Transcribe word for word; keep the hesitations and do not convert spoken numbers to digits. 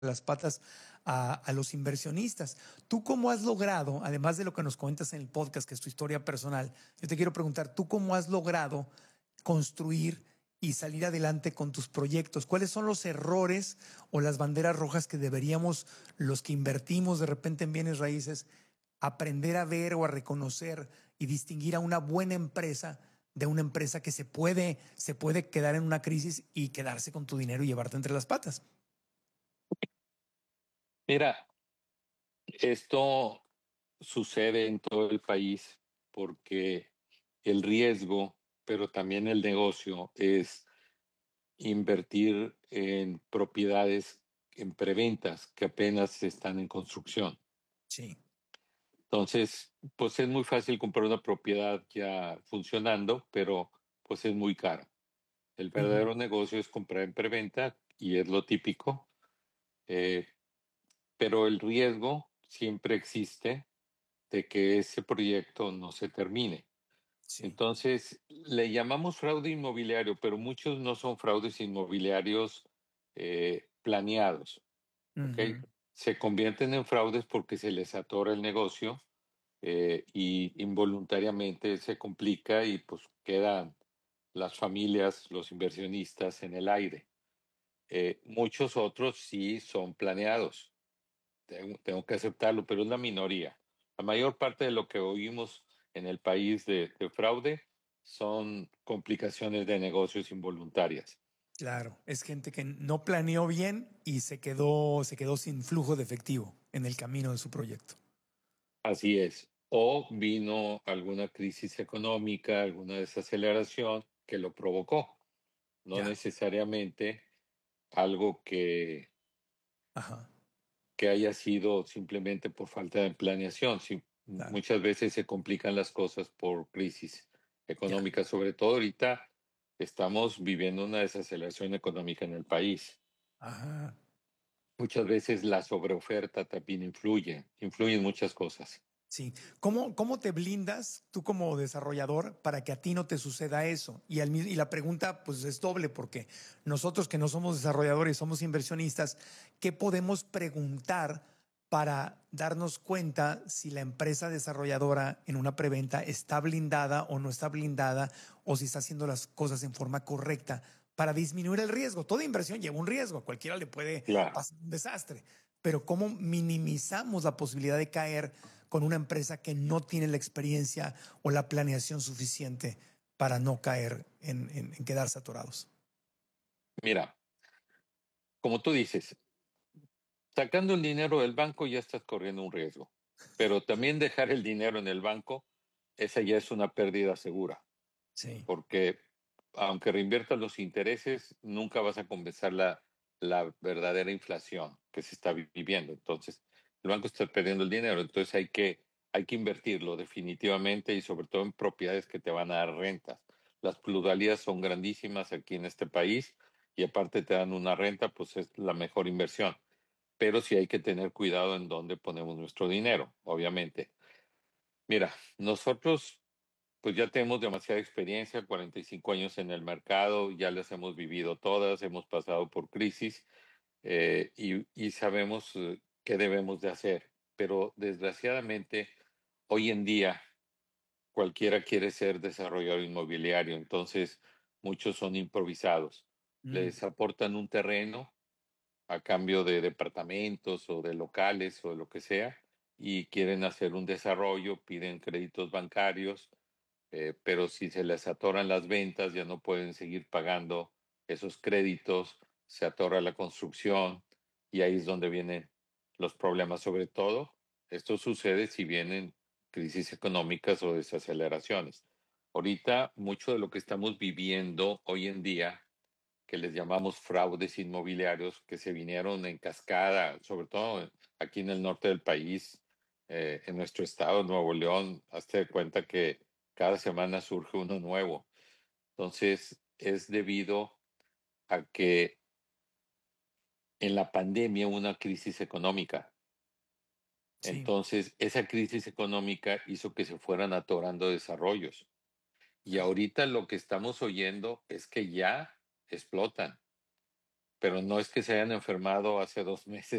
las patas a, a los inversionistas. ¿Tú cómo has logrado, además de lo que nos cuentas en el podcast, que es tu historia personal, yo te quiero preguntar, ¿tú cómo has logrado construir y salir adelante con tus proyectos? ¿Cuáles son los errores o las banderas rojas que deberíamos, los que invertimos de repente en bienes raíces, aprender a ver o a reconocer y distinguir a una buena empresa de una empresa que se puede, se puede quedar en una crisis y quedarse con tu dinero y llevarte entre las patas? Mira, esto sucede en todo el país porque el riesgo, pero también el negocio es invertir en propiedades en preventas que apenas están en construcción. Sí. Entonces, pues es muy fácil comprar una propiedad ya funcionando, pero pues es muy cara. El Ujú. verdadero negocio es comprar en preventa y es lo típico, eh, pero el riesgo siempre existe de que ese proyecto no se termine. Sí. Entonces, le llamamos fraude inmobiliario, pero muchos no son fraudes inmobiliarios eh, planeados, ¿ok? Ujú. Se convierten en fraudes porque se les atora el negocio eh, y involuntariamente se complica y pues quedan las familias, los inversionistas en el aire. Eh, muchos otros sí son planeados, tengo, tengo que aceptarlo, pero es la minoría. La mayor parte de lo que oímos en el país de, de fraude son complicaciones de negocios involuntarias. Claro, es gente que no planeó bien y se quedó, se quedó sin flujo de efectivo en el camino de su proyecto. Así es. O vino alguna crisis económica, alguna desaceleración que lo provocó, no Ya. necesariamente algo que, Ajá. que haya sido simplemente por falta de planeación. Sí, Claro. muchas veces se complican las cosas por crisis Ya. económica, sobre todo ahorita estamos viviendo una desaceleración económica en el país. Ajá. Muchas veces la sobreoferta también influye, influyen muchas cosas. Sí. ¿Cómo, cómo te blindas tú como desarrollador para que a ti no te suceda eso? Y, al, mi- y la pregunta pues es doble porque nosotros que no somos desarrolladores, somos inversionistas, ¿qué podemos preguntar para darnos cuenta si la empresa desarrolladora en una preventa está blindada o no está blindada o si está haciendo las cosas en forma correcta para disminuir el riesgo? Toda inversión lleva un riesgo, a cualquiera le puede Claro. pasar un desastre, pero ¿cómo minimizamos la posibilidad de caer con una empresa que no tiene la experiencia o la planeación suficiente para no caer en, en, en quedarse atorados? Mira, como tú dices, sacando el dinero del banco ya estás corriendo un riesgo, pero también dejar el dinero en el banco, esa ya es una pérdida segura, Sí, porque aunque reinviertas los intereses, nunca vas a compensar la, la verdadera inflación que se está viviendo. Entonces, el banco está perdiendo el dinero, entonces hay que, hay que invertirlo definitivamente y sobre todo en propiedades que te van a dar rentas. Las plusvalías son grandísimas aquí en este país y aparte te dan una renta, pues es la mejor inversión, pero sí hay que tener cuidado en dónde ponemos nuestro dinero, obviamente. Mira, nosotros pues ya tenemos demasiada experiencia, cuarenta y cinco años en el mercado, ya las hemos vivido todas, hemos pasado por crisis eh, y, y sabemos eh, qué debemos de hacer. Pero desgraciadamente, hoy en día cualquiera quiere ser desarrollador inmobiliario, entonces muchos son improvisados. mm, Les aportan un terreno a cambio de departamentos o de locales o de lo que sea, y quieren hacer un desarrollo, piden créditos bancarios, eh, pero si se les atoran las ventas, ya no pueden seguir pagando esos créditos, se atora la construcción y ahí es donde vienen los problemas. Sobre todo, esto sucede si vienen crisis económicas o desaceleraciones. Ahorita, mucho de lo que estamos viviendo hoy en día que les llamamos fraudes inmobiliarios, que se vinieron en cascada, sobre todo aquí en el norte del país, eh, en nuestro estado, Nuevo León, hazte de cuenta que cada semana surge uno nuevo. Entonces, es debido a que en la pandemia hubo una crisis económica. sí, Entonces, esa crisis económica hizo que se fueran atorando desarrollos. Y ya, ahorita lo que estamos oyendo es que ya explotan. pero no es que se hayan enfermado hace dos meses.